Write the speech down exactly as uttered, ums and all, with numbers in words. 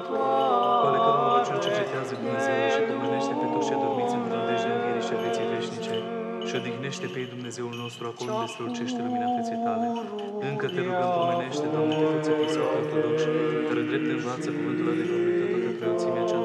cu ale căror rugăciuni cercetează Dumnezeul și pomenește pe toți cei adormiți într-o nădejde învierii și a vieții veșnice și odihnește pe ei Dumnezeul nostru acolo unde strălucește lumina feței Tale. Încă te rugăm, pomenește, Doamne, pe toți episcopii ortodoxi, care drept învață cuvântul adevărului, pe toată preoțimea cea